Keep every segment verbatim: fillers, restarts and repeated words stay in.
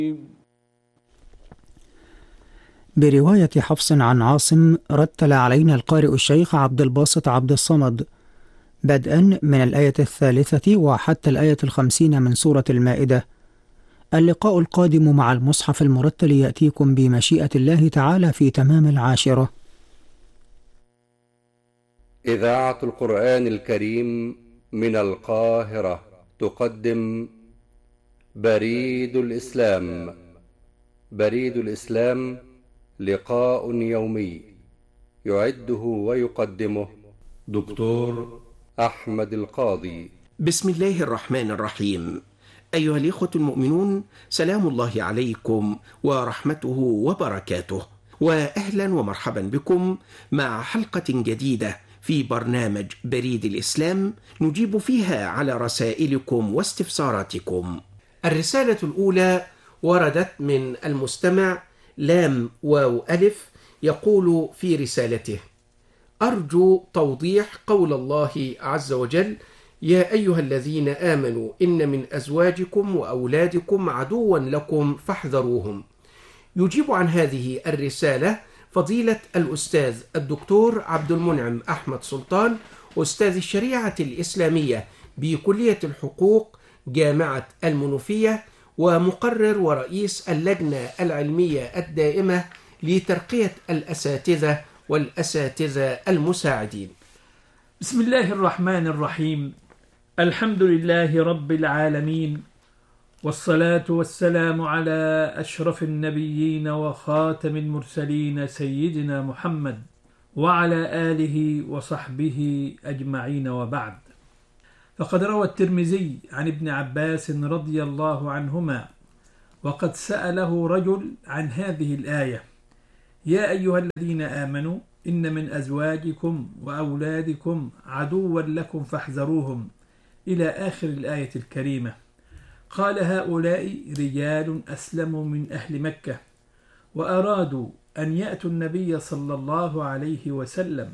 برواية حفص عن عاصم رتل علينا القارئ الشيخ عبد الباسط عبد الصمد بدءا من الآية الثالثة وحتى الآية الخمسين من سورة المائدة. اللقاء القادم مع المصحف المرتل يأتيكم بمشيئة الله تعالى في تمام العاشرة. إذاعة القرآن الكريم من القاهرة تقدم بريد الإسلام. بريد الإسلام لقاء يومي يعده ويقدمه دكتور أحمد القاضي. بسم الله الرحمن الرحيم. أيها الإخوة المؤمنون، سلام الله عليكم ورحمته وبركاته، وأهلا ومرحبا بكم مع حلقة جديدة في برنامج بريد الإسلام نجيب فيها على رسائلكم واستفساراتكم. الرسالة الأولى وردت من المستمع لام واو ألف، يقول في رسالته: أرجو توضيح قول الله عز وجل: يا أيها الذين آمنوا إن من أزواجكم وأولادكم عدوا لكم فاحذروهم. يجيب عن هذه الرسالة فضيلة الأستاذ الدكتور عبد المنعم أحمد سلطان، أستاذ الشريعة الإسلامية بكلية الحقوق جامعة المنوفية، ومقرر ورئيس اللجنة العلمية الدائمة لترقية الأساتذة والأساتذة المساعدين. بسم الله الرحمن الرحيم. الحمد لله رب العالمين، والصلاة والسلام على أشرف النبيين وخاتم المرسلين سيدنا محمد وعلى آله وصحبه أجمعين، وبعد. فقد روى الترمذي عن ابن عباس رضي الله عنهما وقد سأله رجل عن هذه الآية: يا أيها الذين آمنوا إن من أزواجكم وأولادكم عدوا لكم فاحذروهم، إلى آخر الآية الكريمة. قال: هؤلاء رجال أسلموا من أهل مكة وأرادوا أن يأتوا النبي صلى الله عليه وسلم،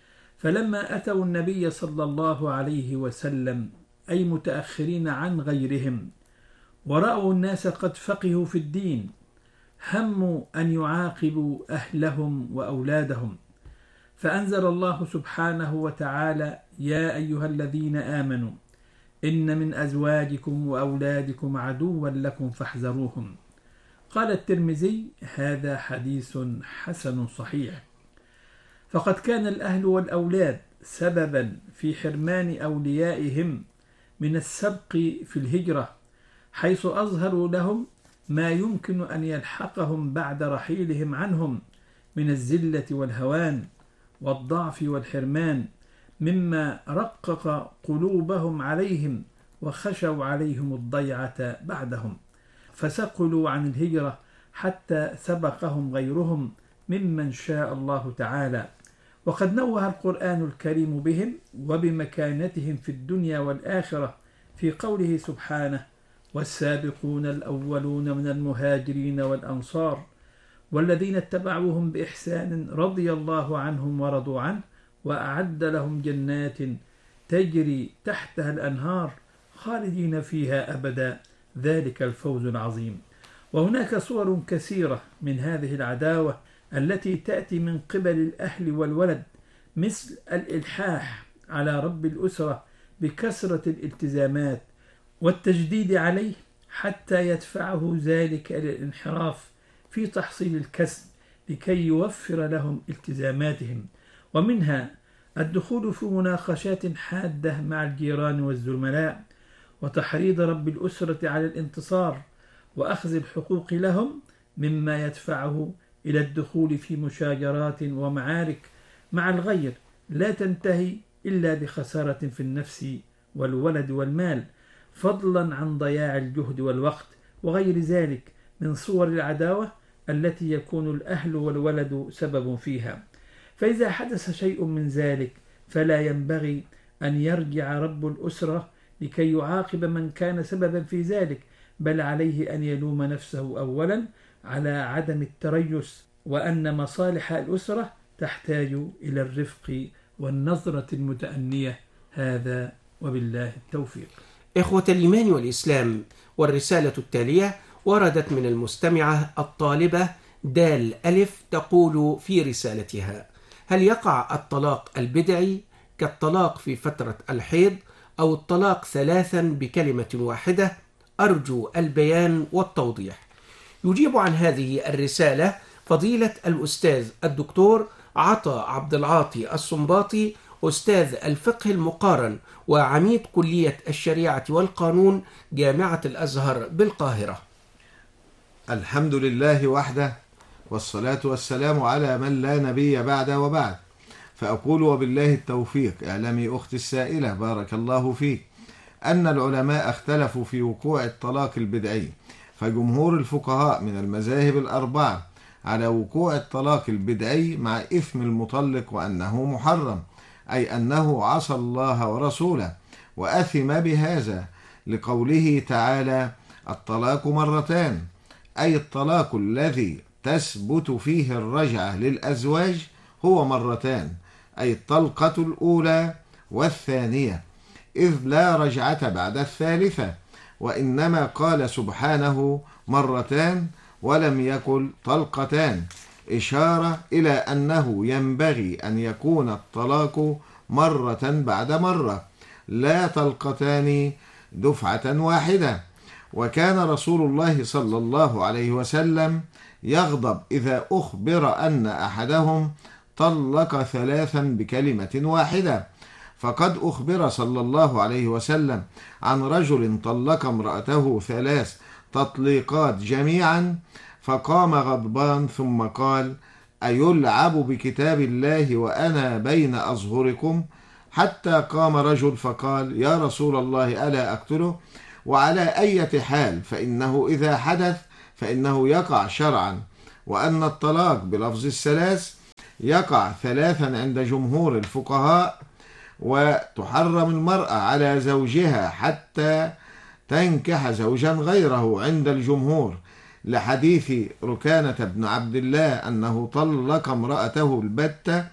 فلما أتوا النبي صلى الله عليه وسلم، أي متأخرين عن غيرهم، ورأوا الناس قد فقهوا في الدين، هموا أن يعاقبوا أهلهم وأولادهم، فأنزل الله سبحانه وتعالى: يا أيها الذين آمنوا إن من أزواجكم وأولادكم عدوا لكم فاحذروهم. قال الترمذي: هذا حديث حسن صحيح. فقد كان الأهل والأولاد سببا في حرمان أوليائهم من السبق في الهجرة، حيث أظهروا لهم ما يمكن أن يلحقهم بعد رحيلهم عنهم من الذلة والهوان والضعف والحرمان، مما رقق قلوبهم عليهم وخشوا عليهم الضيعة بعدهم، فسقلوا عن الهجرة حتى سبقهم غيرهم ممن شاء الله تعالى. وقد نوه القرآن الكريم بهم وبمكانتهم في الدنيا والآخرة في قوله سبحانه: والسابقون الأولون من المهاجرين والأنصار والذين اتبعوهم بإحسان رضي الله عنهم ورضوا عنه وأعد لهم جنات تجري تحتها الأنهار خالدين فيها أبدا، ذلك الفوز العظيم. وهناك صور كثيرة من هذه العداوة التي تأتي من قبل الأهل والولد، مثل الإلحاح على رب الأسرة بكثرة الالتزامات والتجديد عليه حتى يدفعه ذلك إلى الانحراف في تحصيل الكسب لكي يوفر لهم التزاماتهم، ومنها الدخول في مناقشات حادة مع الجيران والزملاء، وتحريض رب الأسرة على الانتصار وأخذ الحقوق لهم، مما يدفعه إلى الدخول في مشاجرات ومعارك مع الغير لا تنتهي إلا بخسارة في النفس والولد والمال، فضلا عن ضياع الجهد والوقت وغير ذلك من صور العداوة التي يكون الأهل والولد سبب فيها. فإذا حدث شيء من ذلك فلا ينبغي أن يرجع رب الأسرة لكي يعاقب من كان سببا في ذلك، بل عليه أن يلوم نفسه أولا على عدم التريث، وأن مصالح الأسرة تحتاج إلى الرفق والنظرة المتأنية. هذا وبالله التوفيق. إخوة الإيمان والإسلام، والرسالة التالية وردت من المستمعة الطالبة دال ألف تقول في رسالتها: هل يقع الطلاق البدعي كالطلاق في فترة الحيض أو الطلاق ثلاثا بكلمة واحدة؟ أرجو البيان والتوضيح. يجيب عن هذه الرسالة فضيلة الأستاذ الدكتور عطا عبد العاطي السنباطي، أستاذ الفقه المقارن وعميد كلية الشريعة والقانون جامعة الأزهر بالقاهرة. الحمد لله وحده، والصلاة والسلام على من لا نبي بعد وبعد. فأقول وبالله التوفيق. اعلمي أختي السائلة بارك الله فيك أن العلماء اختلفوا في وقوع الطلاق البدعي، فجمهور الفقهاء من المذاهب الأربعة على وقوع الطلاق البدعي مع إثم المطلق وأنه محرم، أي أنه عصى الله ورسوله وأثم بهذا، لقوله تعالى: الطلاق مرتان، أي الطلاق الذي تثبت فيه الرجعة للأزواج هو مرتان، أي الطلقة الأولى والثانية، إذ لا رجعة بعد الثالثة، وإنما قال سبحانه مرتان ولم يقل طلقتان، إشارة إلى أنه ينبغي أن يكون الطلاق مرة بعد مرة، لا طلقتان دفعة واحدة. وكان رسول الله صلى الله عليه وسلم يغضب إذا أخبر أن أحدهم طلق ثلاثا بكلمة واحدة، فقد أخبر صلى الله عليه وسلم عن رجل طلق امرأته ثلاث تطليقات جميعا، فقام غضبان ثم قال: أيلعب بكتاب الله وأنا بين أظهركم؟ حتى قام رجل فقال: يا رسول الله ألا أقتله؟ وعلى أي حال فإنه إذا حدث فإنه يقع شرعا، وأن الطلاق بلفظ الثلاث يقع ثلاثا عند جمهور الفقهاء، وتحرم المرأة على زوجها حتى تنكح زوجا غيره عند الجمهور، لحديث ركانة بن عبد الله أنه طلق امرأته البتة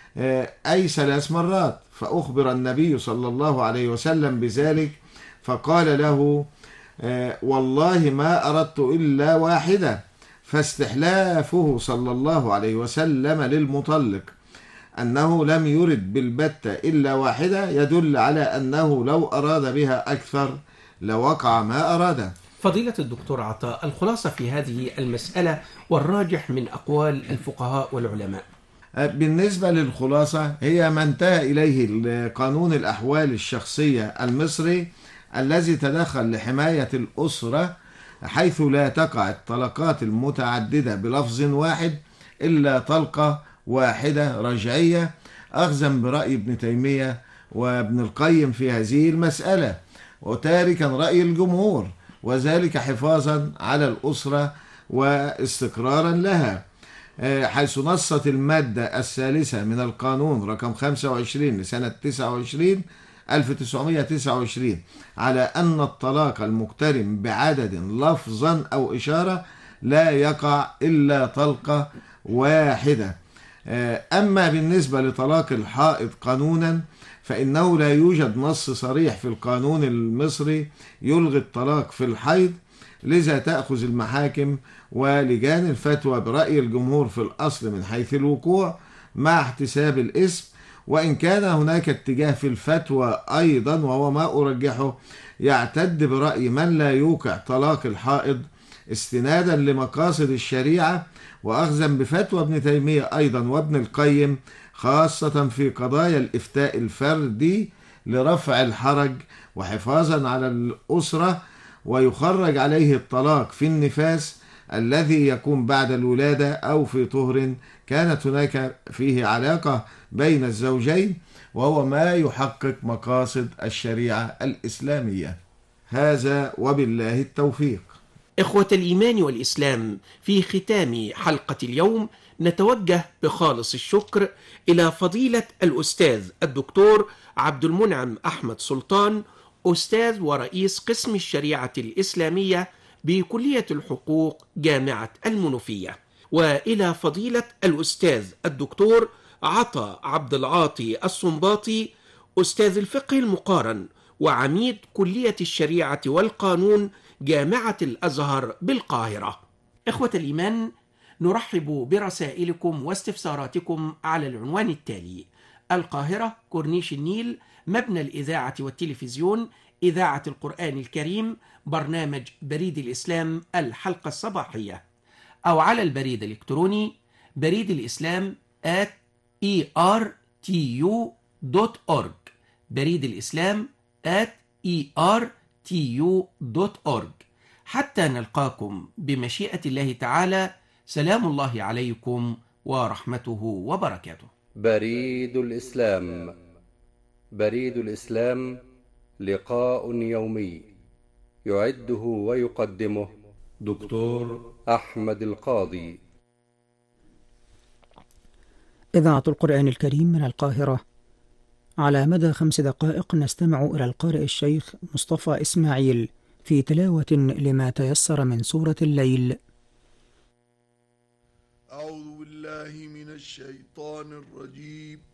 أي ثلاث مرات، فأخبر النبي صلى الله عليه وسلم بذلك فقال له: والله ما أردت إلا واحدة. فاستحلافه صلى الله عليه وسلم للمطلق أنه لم يرد بالبتة إلا واحدة يدل على أنه لو أراد بها أكثر لوقع ما أراده. فضيلة الدكتور عطاء، الخلاصة في هذه المسألة والراجح من أقوال الفقهاء والعلماء. بالنسبة للخلاصة هي ما انتهى إليه قانون الأحوال الشخصية المصري الذي تدخل لحماية الأسرة، حيث لا تقع الطلقات المتعددة بلفظ واحد إلا طلقة واحدة رجعية، أخذا برأي ابن تيمية وابن القيم في هذه المسألة، وتاركا رأي الجمهور، وذلك حفاظا على الأسرة واستقرارا لها، حيث نصت المادة الثالثة من القانون رقم خمسة وعشرين لسنة تسعة وعشرين ألف وتسعمائة وتسعة وعشرين على أن الطلاق المقترن بعدد لفظا أو إشارة لا يقع إلا طلقة واحدة. أما بالنسبة لطلاق الحائض قانونا فإنه لا يوجد نص صريح في القانون المصري يلغي الطلاق في الحيض، لذا تأخذ المحاكم ولجان الفتوى برأي الجمهور في الأصل من حيث الوقوع مع احتساب الاسم، وإن كان هناك اتجاه في الفتوى أيضا وهو ما أرجحه يعتد برأي من لا يوقع طلاق الحائض استنادا لمقاصد الشريعة، وأخذا بفتوى ابن تيمية أيضا وابن القيم خاصة في قضايا الإفتاء الفردي لرفع الحرج وحفاظا على الأسرة، ويخرج عليه الطلاق في النفاس الذي يكون بعد الولادة أو في طهر كانت هناك فيه علاقة بين الزوجين، وهو ما يحقق مقاصد الشريعة الإسلامية. هذا وبالله التوفيق. إخوة الإيمان والإسلام، في ختام حلقة اليوم نتوجه بخالص الشكر إلى فضيلة الأستاذ الدكتور عبد المنعم أحمد سلطان، أستاذ ورئيس قسم الشريعة الإسلامية بكلية الحقوق جامعة المنوفية، وإلى فضيلة الأستاذ الدكتور عطا عبد العاطي السنباطي، أستاذ الفقه المقارن وعميد كلية الشريعة والقانون جامعة الأزهر بالقاهرة. إخوة الإيمان، نرحب برسائلكم واستفساراتكم على العنوان التالي: القاهرة، كورنيش النيل، مبنى الإذاعة والتلفزيون، إذاعة القرآن الكريم، برنامج بريد الإسلام الحلقة الصباحية، أو على البريد الإلكتروني بريد الإسلام at e r t u dot org، بريد الإسلام at e r t u dot org. حتى نلقاكم بمشيئة الله تعالى، سلام الله عليكم ورحمته وبركاته. بريد الإسلام. بريد الإسلام لقاء يومي يعده ويقدمه دكتور أحمد القاضي. إذاعة القرآن الكريم من القاهرة. على مدى خمس دقائق نستمع إلى القارئ الشيخ مصطفى إسماعيل في تلاوة لما تيسر من سورة الليل. أعوذ بالله من الشيطان الرجيم.